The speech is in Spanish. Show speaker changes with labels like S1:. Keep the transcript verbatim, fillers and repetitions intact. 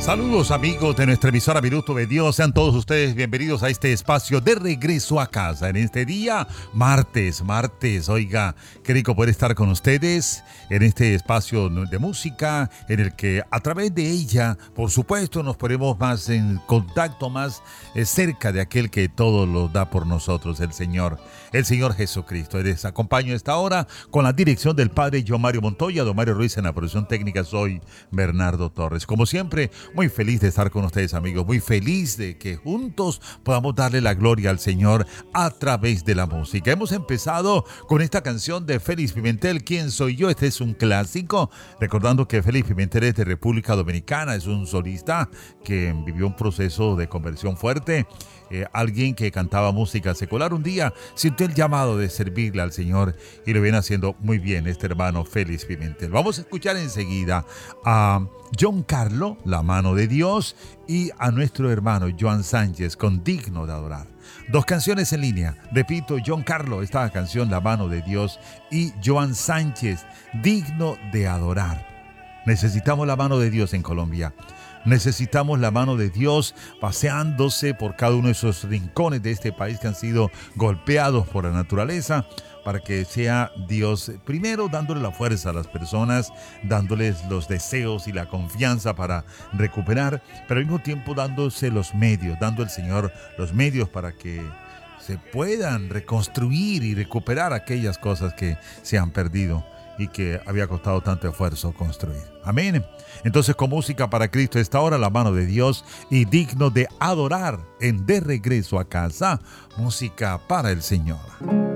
S1: Saludos amigos de nuestra emisora Minuto de Dios, sean todos ustedes bienvenidos a este espacio de regreso a casa en este día, martes, martes, oiga, qué rico poder estar con ustedes en este espacio de música en el que a través de ella, por supuesto, nos ponemos más en contacto, más eh, cerca de aquel que todo lo da por nosotros, el Señor, el Señor Jesucristo. Les acompaño a esta hora con la dirección del Padre John Mario Montoya, Don Mario Ruiz en la producción técnica, soy Bernardo Torres. Como siempre, muy feliz de estar con ustedes, amigos, muy feliz de que juntos podamos darle la gloria al Señor a través de la música. Hemos empezado con esta canción de Félix Pimentel, ¿Quién soy yo? Este es un clásico, recordando que Félix Pimentel es de República Dominicana, es un solista que vivió un proceso de conversión fuerte, eh, alguien que cantaba música secular. Un día sintió el llamado de servirle al Señor y lo viene haciendo muy bien este hermano Félix Pimentel. Vamos a escuchar enseguida a John Carlo, La mano de Dios, y a nuestro hermano Joan Sánchez con Digno de adorar. Dos canciones en línea, repito, John Carlo, esta canción La mano de Dios, y Joan Sánchez, Digno de adorar. Necesitamos la mano de Dios en Colombia. Necesitamos la mano de Dios paseándose por cada uno de esos rincones de este país que han sido golpeados por la naturaleza, para que sea Dios primero dándole la fuerza a las personas, dándoles los deseos y la confianza para recuperar, pero al mismo tiempo dándose los medios, dando al Señor los medios para que se puedan reconstruir y recuperar aquellas cosas que se han perdido y que había costado tanto esfuerzo construir. Amén. Entonces, con música para Cristo esta hora, la mano de Dios y digno de adorar en De Regreso a Casa, música para el Señor.